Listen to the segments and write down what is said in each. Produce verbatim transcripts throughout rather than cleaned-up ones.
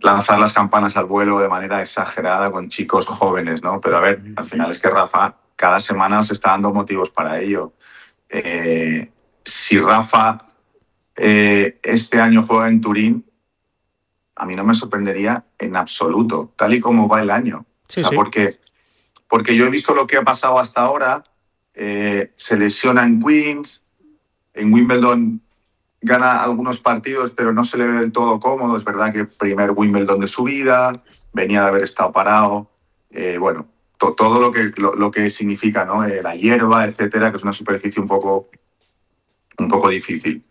lanzar las campanas al vuelo de manera exagerada con chicos jóvenes, ¿no? Pero a ver, al final es que Rafa cada semana nos está dando motivos para ello. Eh, si Rafa eh, este año juega en Turín, a mí no me sorprendería en absoluto, tal y como va el año. Sí, o sea, sí. Porque, porque yo he visto lo que ha pasado hasta ahora. Eh, se lesiona en Queens, en Wimbledon gana algunos partidos, pero no se le ve del todo cómodo. Es verdad que primer Wimbledon de su vida, venía de haber estado parado. Eh, bueno, to, todo lo que, lo, lo que significa, ¿no? Eh, la hierba, etcétera, que es una superficie un poco, un poco difícil.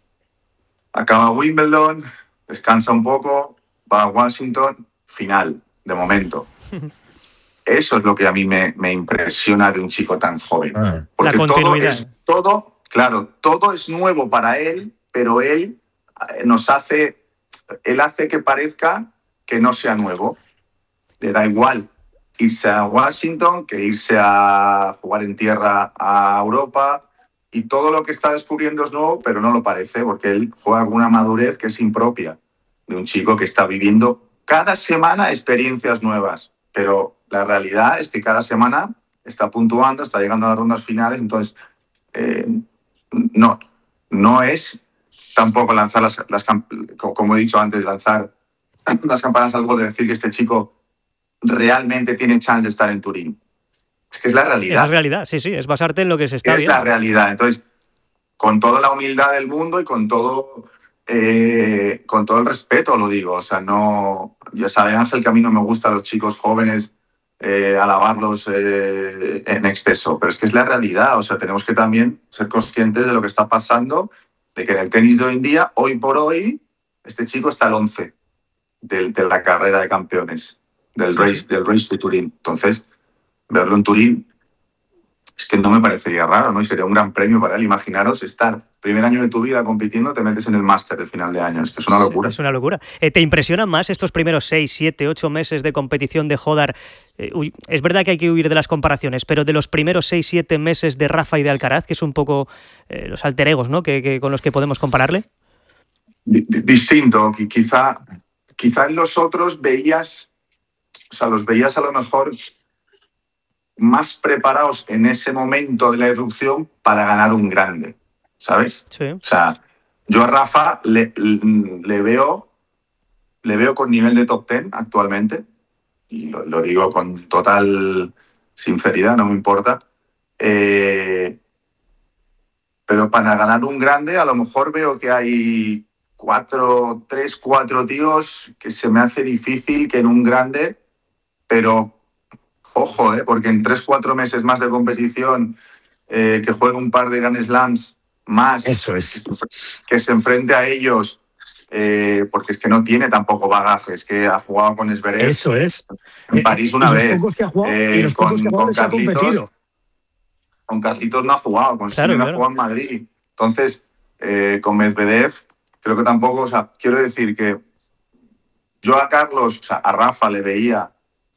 Acaba Wimbledon, descansa un poco, va a Washington, final, de momento. Eso es lo que a mí me, me impresiona de un chico tan joven. Ah, porque la continuidad. todo es todo, claro, todo es nuevo para él, pero él nos hace, él hace que parezca que no sea nuevo. Le da igual irse a Washington que irse a jugar en tierra a Europa, y todo lo que está descubriendo es nuevo, pero no lo parece, porque él juega con una madurez que es impropia de un chico que está viviendo cada semana experiencias nuevas. Pero la realidad es que cada semana está puntuando, está llegando a las rondas finales. Entonces, eh, no, no es tampoco lanzar las, las, como he dicho antes, lanzar las campanas al vuelo de decir que este chico realmente tiene chance de estar en Turín. Es que es la realidad. Es la realidad, sí, sí, es basarte en lo que se está es viendo. Es la realidad. Entonces, con toda la humildad del mundo y con todo, eh, con todo el respeto lo digo. O sea, no, ya sabe Ángel que a mí no me gustan los chicos jóvenes eh, alabarlos eh, en exceso, pero es que es la realidad. O sea, tenemos que también ser conscientes de lo que está pasando, de que en el tenis de hoy en día, hoy por hoy, este chico está al once de, de la carrera de campeones, del race, del race to Turín. Entonces, verlo en Turín es que no me parecería raro, ¿no? Y sería un gran premio para él. Imaginaros estar primer año de tu vida compitiendo, te metes en el máster de final de año. Es que es una locura. Es una locura. Eh, ¿Te impresionan más estos primeros seis, siete, ocho meses de competición de Hodar? Eh, uy, es verdad que hay que huir de las comparaciones, pero de los primeros seis, siete meses de Rafa y de Alcaraz, que es un poco eh, los alter egos, ¿no? Que, que con los que podemos compararle. D- distinto. Quizá, quizá en los otros veías, o sea, los veías a lo mejor más preparados en ese momento de la irrupción para ganar un grande, ¿sabes? Sí. O sea, yo a Rafa le, le veo le veo con nivel de top ten actualmente, y lo, lo digo con total sinceridad, no me importa. Eh, pero para ganar un grande a lo mejor veo que hay cuatro, tres, cuatro tíos que se me hace difícil que en un grande, pero ojo, ¿eh? Porque en tres, cuatro meses más de competición, eh, que juegue un par de Grand Slams más, eso es. que, se, que se enfrente a ellos, eh, porque es que no tiene tampoco bagaje, es que ha jugado con Zverev. Eso es. En París una y vez. Los pocos que ha jugado, eh, y los con, pocos que ha jugado con les ha Carlitos, competido. Con Carlitos no ha jugado, con claro, Sinner claro. ha jugado en Madrid. Entonces, eh, con Medvedev, creo que tampoco, o sea, quiero decir que yo a Carlos, o sea, a Rafa le veía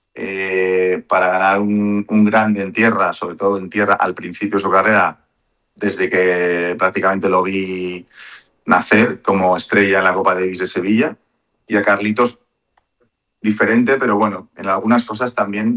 eh, para ganar un, un grande en tierra, sobre todo en tierra al principio de su carrera, desde que prácticamente lo vi nacer como estrella en la Copa Davis de Sevilla, y a Carlitos diferente, pero bueno, en algunas cosas también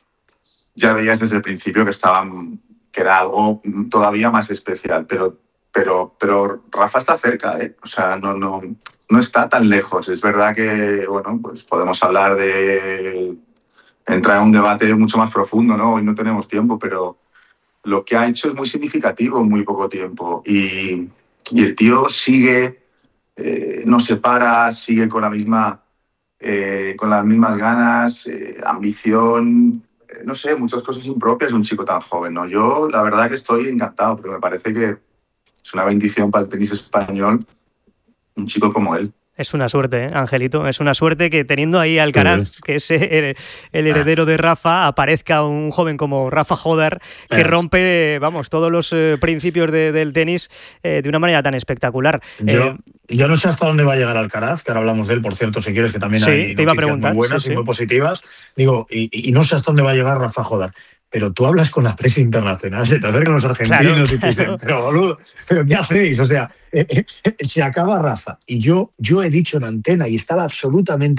ya veías desde el principio que estaban, que era algo todavía más especial, pero, pero, pero Rafa está cerca, ¿eh? O sea, no, no, no está tan lejos. Es verdad que, bueno, pues podemos hablar de entrar en un debate mucho más profundo, ¿no? Hoy no tenemos tiempo, pero lo que ha hecho es muy significativo en muy poco tiempo, y, y el tío sigue, eh, no se para, sigue con la misma, eh, con las mismas ganas, eh, ambición. No sé, muchas cosas impropias de un chico tan joven, ¿no? Yo, la verdad que estoy encantado, porque me parece que es una bendición para el tenis español un chico como él. Es una suerte, ¿eh, Angelito? Es una suerte que teniendo ahí a Alcaraz, sí, que es el, el heredero de Rafa, aparezca un joven como Rafa Hodar, que eh. rompe, vamos, todos los eh, principios de, del tenis eh, de una manera tan espectacular. Yo, eh, yo no sé hasta dónde va a llegar Alcaraz, que ahora hablamos de él, por cierto, si quieres, que también sí, hay te iba a noticias preguntar, muy buenas sí, y sí. muy positivas. Digo, y, y no sé hasta dónde va a llegar Rafa Hodar. Pero tú hablas con la prensa internacional, se te acercan los argentinos, claro, y te dicen, claro. pero boludo, ¿pero qué hacéis? O sea, eh, eh, se acaba Rafa. Y yo, yo he dicho en antena y estaba absolutamente